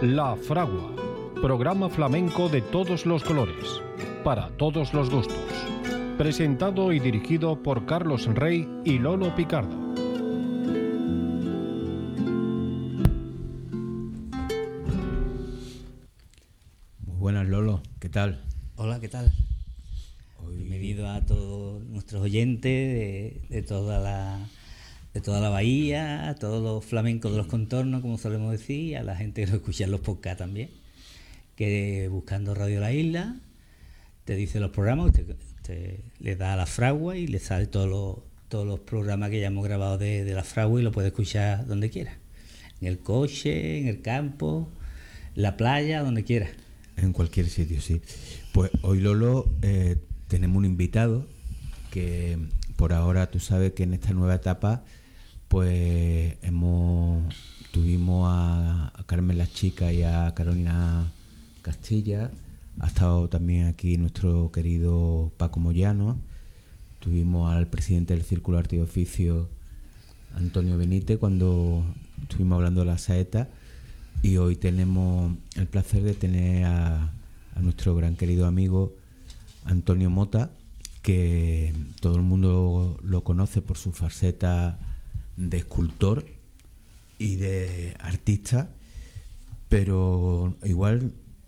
La Fragua, programa flamenco de todos los colores, para todos los gustos. Presentado y dirigido por Carlos Rey y Lolo Picardo. Muy buenas, Lolo, ¿qué tal? Hola, ¿qué tal? Bienvenido a todos nuestros oyentes de toda la bahía, a todos los flamencos de los contornos, como solemos decir, a la gente que nos escucha en los podcasts también, que buscando Radio La Isla te dice los programas, usted le da a La Fragua y le sale todos los programas que ya hemos grabado de La Fragua y lo puede escuchar donde quiera, en el coche, en el campo, en la playa, donde quiera. En cualquier sitio, sí. Pues hoy, Lolo, tenemos un invitado que por ahora tú sabes que en esta nueva etapa pues tuvimos a Carmen La Chica y a Carolina Castilla. Ha estado también aquí nuestro querido Paco Moyano. Tuvimos al presidente del Círculo Arte y Oficio, Antonio Benítez, cuando estuvimos hablando de la saeta. Y hoy tenemos el placer de tener a nuestro gran querido amigo Antonio Mota, que todo el mundo lo conoce por su faceta de escultor y de artista, pero igual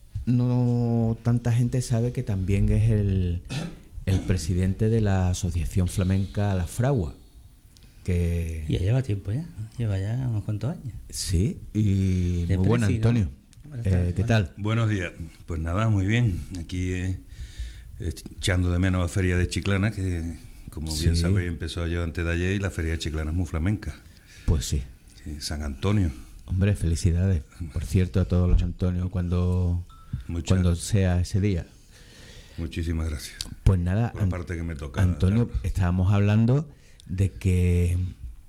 no tanta gente sabe que también es el presidente de la Asociación Flamenca La Fragua. Que ya lleva tiempo lleva ya unos cuantos años. Sí, y muy bueno, Antonio. ¿Qué tal? Buenos días. Pues nada, muy bien. Aquí echando de menos a Feria de Chiclana, que como bien sabéis empezó yo antes de ayer, y la Feria de Chiclana es muy flamenca. Pues sí. San Antonio. Hombre, felicidades. Por cierto, a todos los Antonios cuando sea ese día. Muchísimas gracias. Pues nada, por la parte que me toca. Antonio, estábamos hablando de que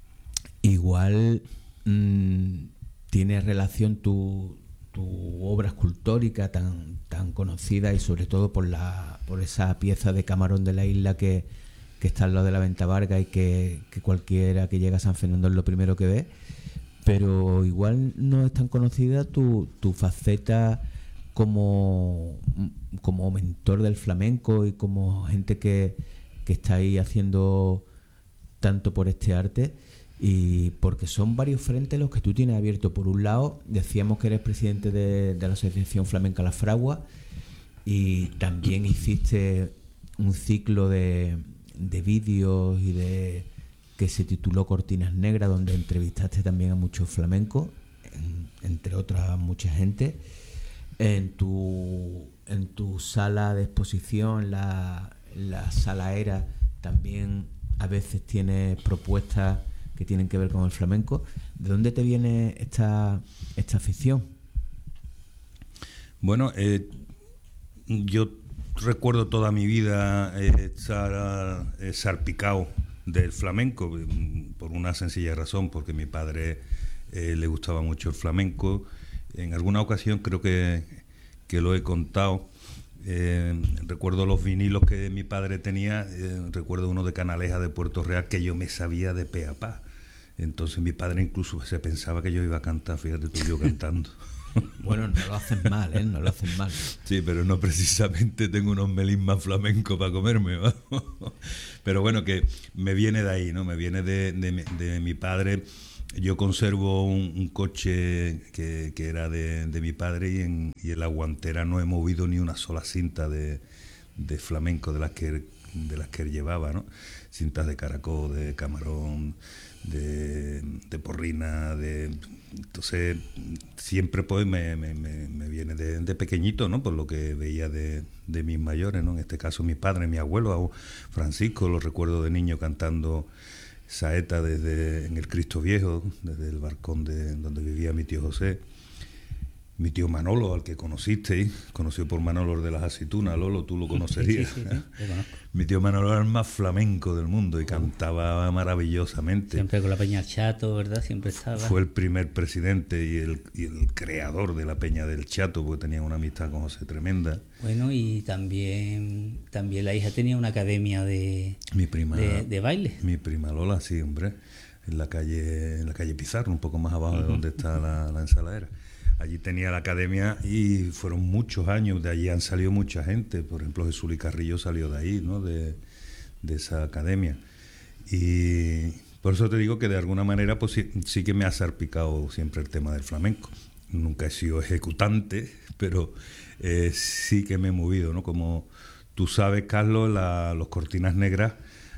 igual tiene relación tu obra escultórica tan conocida, y sobre todo por esa pieza de camarón de la isla que está al lado de la Venta Varga, y que cualquiera que llega a San Fernando es lo primero que ve, pero igual no es tan conocida tu faceta como mentor del flamenco y como gente que está ahí haciendo tanto por este arte, y porque son varios frentes los que tú tienes abierto. Por un lado, decíamos que eres presidente de la Asociación Flamenca La Fragua, y también hiciste un ciclo de vídeos que se tituló Cortinas Negras, donde entrevistaste también a muchos flamencos, entre otras mucha gente. En tu sala de exposición, la Sala Era, también a veces tienes propuestas que tienen que ver con el flamenco. ¿De dónde te viene esta afición? Bueno, yo recuerdo toda mi vida estar salpicado del flamenco, por una sencilla razón, porque a mi padre le gustaba mucho el flamenco. En alguna ocasión creo que lo he contado. Recuerdo los vinilos que mi padre tenía. Recuerdo uno de Canaleja de Puerto Real que yo me sabía de pe a pa. Entonces mi padre incluso se pensaba que yo iba a cantar, fíjate tú, yo cantando. Bueno, no lo hacen mal, no lo hacen mal. Sí, pero no precisamente tengo unos melismas flamencos para comerme, ¿no? Pero bueno, que me viene de ahí, ¿no? Me viene de mi padre. Yo conservo un coche que era de mi padre, y en la guantera no he movido ni una sola cinta de flamenco de las que él llevaba, ¿no? Cintas de caracol, de camarón, de porrina, entonces siempre pues me viene de pequeñito, ¿no? Por lo que veía de mis mayores, ¿no? En este caso mi padre, mi abuelo Francisco, lo recuerdo de niño cantando saeta en el Cristo Viejo, desde el balcón donde vivía mi tío José. Mi tío Manolo, al que conocisteis, conocido por Manolo de las Aceitunas, Lolo, tú lo conocerías. Sí, Mi tío Manolo era el más flamenco del mundo y cantaba maravillosamente. Siempre con la Peña Chato, ¿verdad? Siempre estaba. Fue el primer presidente y el creador de la Peña del Chato, porque tenía una amistad con José tremenda. Bueno, y también la hija tenía una academia de baile. Mi prima Lola, sí, hombre, en la calle Pizarro, un poco más abajo de donde está la ensaladera. Allí tenía la academia y fueron muchos años, de allí han salido mucha gente, por ejemplo Jesús Luis Carrillo salió de ahí, ¿no? De esa academia. Y por eso te digo que de alguna manera pues sí que me ha salpicado siempre el tema del flamenco. Nunca he sido ejecutante, pero sí que me he movido, ¿no? Como tú sabes, Carlos, los Cortinas Negras,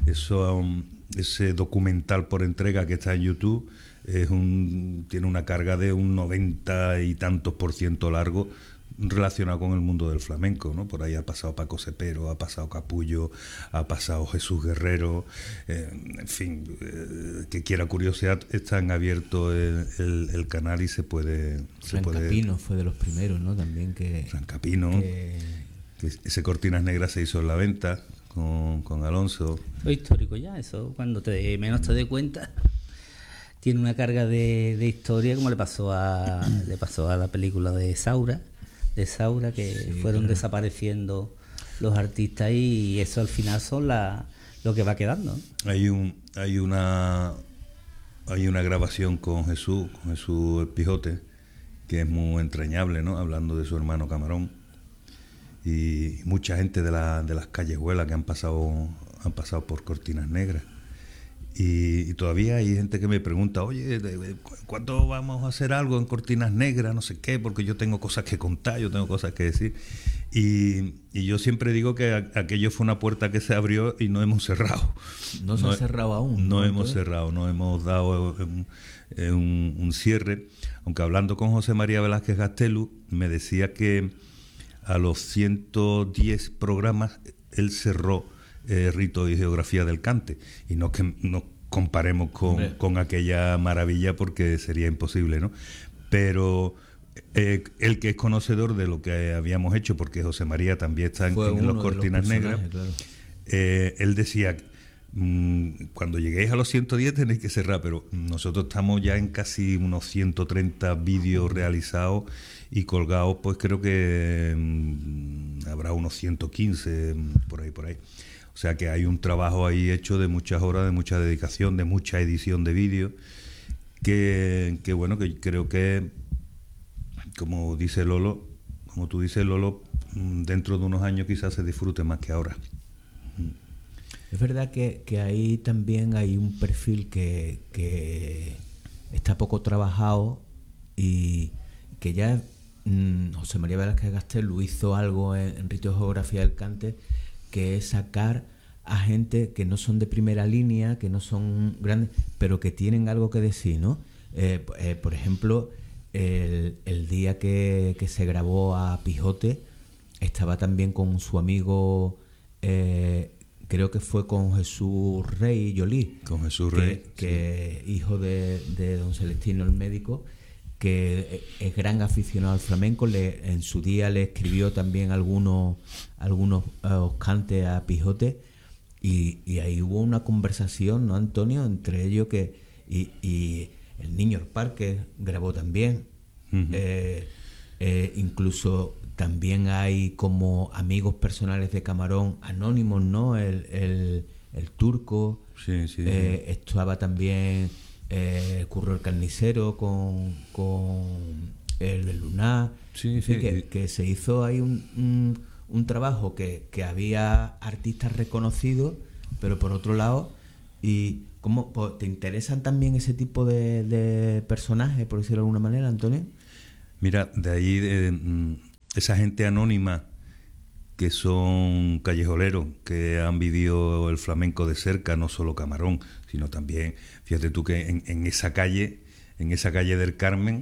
ese documental por entrega que está en YouTube, tiene una carga de un 90 y tantos % largo relacionado con el mundo del flamenco, ¿no? Por ahí ha pasado Paco Cepero, ha pasado Capullo, ha pasado Jesús Guerrero, en fin, que quiera curiosidad, está en abierto el canal y se puede... Capino fue de los primeros, ¿no? También que... Fran Capino, que ese Cortinas Negras se hizo en la venta con Alonso. Fue histórico ya, eso cuando menos te des cuenta... Tiene una carga de historia como le pasó a la película de Saura, que sí, fueron desapareciendo los artistas y eso al final son lo que va quedando. Hay una grabación con Jesús el Pijote, que es muy entrañable, ¿no? Hablando de su hermano Camarón, y mucha gente de las callejuelas que han pasado por Cortinas Negras. Y todavía hay gente que me pregunta, oye, ¿cuándo vamos a hacer algo en Cortinas Negras? No sé qué, porque yo tengo cosas que contar, yo tengo cosas que decir. Y yo siempre digo que aquello fue una puerta que se abrió y no hemos cerrado. No se ha cerrado aún. No hemos cerrado, no hemos dado un cierre. Aunque hablando con José María Velázquez Gastelu, me decía que a los 110 programas él cerró Rito y Geografía del Cante, y no que nos comparemos con aquella maravilla, porque sería imposible, ¿no? Pero el que es conocedor de lo que habíamos hecho, porque José María también está en los Cortinas Negras, claro. Él decía, cuando lleguéis a los 110 tenéis que cerrar, pero nosotros estamos ya en casi unos 130 vídeos realizados y colgados, pues creo que habrá unos 115 por ahí. O sea que hay un trabajo ahí hecho de muchas horas, de mucha dedicación, de mucha edición de vídeo, que bueno, que creo que, como tú dices, Lolo, dentro de unos años quizás se disfrute más que ahora. Es verdad que ahí también hay un perfil que está poco trabajado y que ya José María Velázquez Gastelu hizo algo en Rito y Geografía del Cante, que es sacar a gente que no son de primera línea, que no son grandes, pero que tienen algo que decir, ¿no? Por ejemplo, el día que se grabó a Pijote, estaba también con su amigo, creo que fue con Jesús Rey Yolí. Con Jesús Rey. Que sí. Hijo de don Celestino el médico, que es gran aficionado al flamenco. En su día le escribió también algunos cantes a Pijote, y ahí hubo una conversación, ¿no, Antonio? Entre ellos y el Niño Parque grabó también. Uh-huh. Incluso también hay como amigos personales de Camarón anónimos, ¿no? El Turco. Sí. Estaba también Curro el Carnicero con el del Lunar. Sí. Que se hizo ahí un trabajo que había artistas reconocidos, pero por otro lado, y ¿cómo te interesan también ese tipo de personajes, por decirlo de alguna manera, Antonio? Mira, de ahí esa gente anónima que son callejoleros, que han vivido el flamenco de cerca, no solo Camarón, sino también, fíjate tú que en esa calle del Carmen,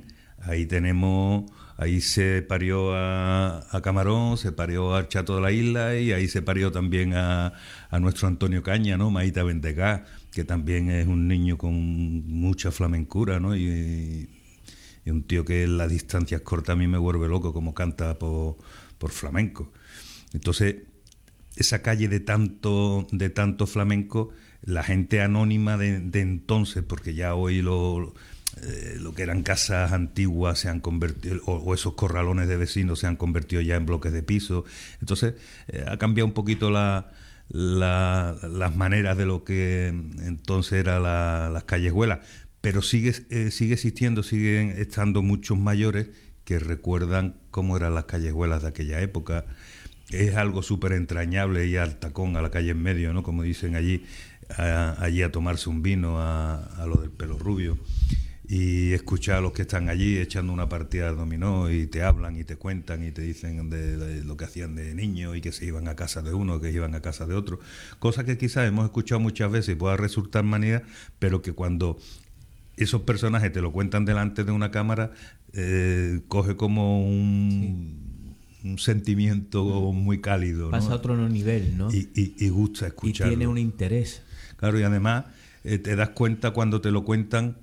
ahí se parió a Camarón, se parió al Chato de la Isla, y ahí se parió también a nuestro Antonio Caña, ¿no? Maíta Bendegá, que también es un niño con mucha flamencura, ¿no? Y un tío que en las distancias cortas a mí me vuelve loco como canta por flamenco. Entonces, esa calle de tanto flamenco, la gente anónima de entonces, porque ya hoy lo que eran casas antiguas se han convertido, o esos corralones de vecinos se han convertido ya en bloques de piso. Entonces, ha cambiado un poquito las maneras de lo que entonces eran las callejuelas. Pero sigue existiendo, siguen estando muchos mayores que recuerdan cómo eran las callejuelas de aquella época. Es algo súper entrañable ir al tacón, a la calle en medio, ¿no? Como dicen allí, allí a tomarse un vino, a lo del pelo rubio, y escuchar a los que están allí echando una partida de dominó y te hablan y te cuentan y te dicen de lo que hacían de niños y que se iban a casa de uno, que iban a casa de otro. Cosa que quizás hemos escuchado muchas veces y pueda resultar manía, pero que cuando esos personajes te lo cuentan delante de una cámara, coge como un sentimiento muy cálido, ¿no? Pasa a otro nivel, ¿no? Y gusta escucharlo. Y tiene un interés. Claro, y además te das cuenta cuando te lo cuentan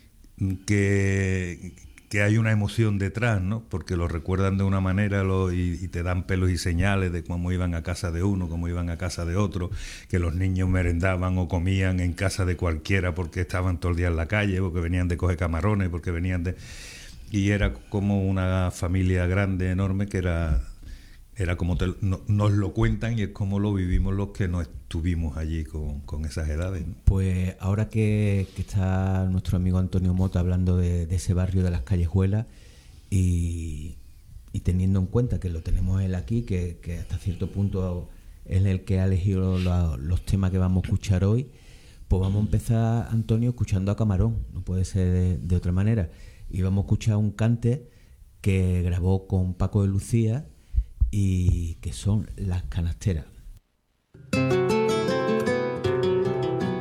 que hay una emoción detrás, ¿no? Porque lo recuerdan de una manera y te dan pelos y señales de cómo iban a casa de uno, cómo iban a casa de otro, que los niños merendaban o comían en casa de cualquiera porque estaban todo el día en la calle, porque venían de coger camarones, porque venían de... Y era como una familia grande, enorme, que era como nos lo cuentan y es como lo vivimos los que no estuvimos allí con esas edades, ¿no? Pues ahora que está nuestro amigo Antonio Mota hablando de ese barrio de las Callejuelas y teniendo en cuenta que lo tenemos él aquí, que hasta cierto punto es el que ha elegido los temas que vamos a escuchar hoy, pues vamos a empezar, Antonio, escuchando a Camarón, no puede ser de otra manera. Y vamos a escuchar un cante que grabó con Paco de Lucía y que son Las Canasteras.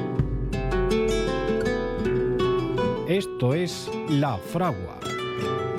Esto es La Fragua.